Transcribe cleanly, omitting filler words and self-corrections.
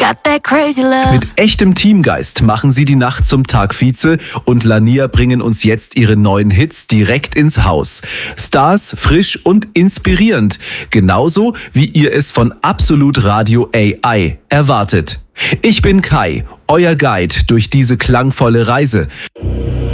Got that crazy love. Mit echtem Teamgeist machen sie die Nacht zum Tag Vize und Lania bringen uns jetzt ihre neuen Hits direkt ins Haus. Stars, frisch und inspirierend. Genauso wie ihr es von Absolut Radio AI erwartet. Ich bin Kai, euer Guide durch diese klangvolle Reise.